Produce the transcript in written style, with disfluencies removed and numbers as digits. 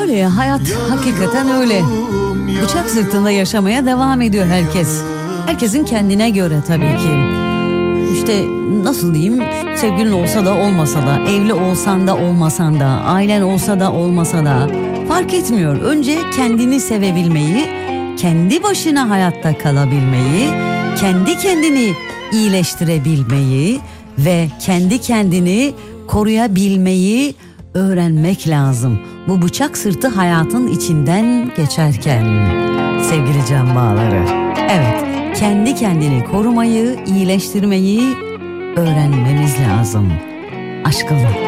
Öyle ya, hayat hakikaten öyle. Bıçak sırtında yaşamaya devam ediyor herkes. Herkesin kendine göre tabii ki. İşte nasıl diyeyim, sevgilin olsa da olmasa da, evli olsan da olmasan da, ailen olsa da olmasa da fark etmiyor. Önce kendini sevebilmeyi, kendi başına hayatta kalabilmeyi, kendi kendini iyileştirebilmeyi ve kendi kendini koruyabilmeyi öğrenmek lazım. Bu bıçak sırtı hayatın içinden geçerken sevgili can bağları. Evet, kendi kendini korumayı, iyileştirmeyi öğrenmemiz lazım. Aşkınla.